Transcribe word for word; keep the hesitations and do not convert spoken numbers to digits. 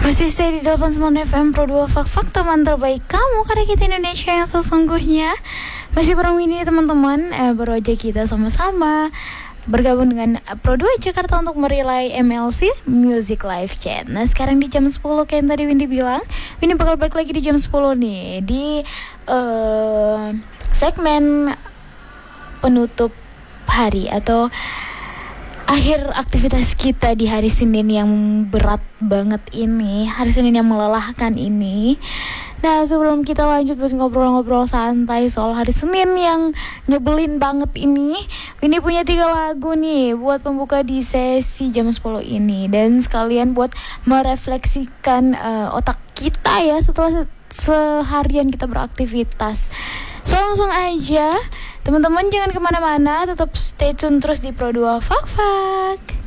Masih stay di delapan puluh sembilan F M Pro dua Fak-Fak, teman terbaik kamu, karena kita Indonesia yang sesungguhnya. Masih bareng ini teman-teman, eh, baru aja kita sama-sama bergabung dengan Pro dua Jakarta untuk merelay M L C Music Live Chat. Nah sekarang di jam sepuluh kayak yang tadi Windy bilang, Windy bakal balik lagi di jam sepuluh nih di uh, segmen penutup hari atau akhir aktivitas kita di hari Senin yang berat banget ini, hari Senin yang melelahkan ini. Nah sebelum kita lanjut buat ngobrol-ngobrol santai soal hari Senin yang nyebelin banget ini, ini punya tiga lagu nih buat pembuka di sesi jam sepuluh ini. Dan sekalian buat merefleksikan uh, otak kita ya setelah se- seharian kita beraktivitas. So langsung aja, teman-teman jangan kemana-mana, tetap stay tune terus di Pro dua Fak-Fak.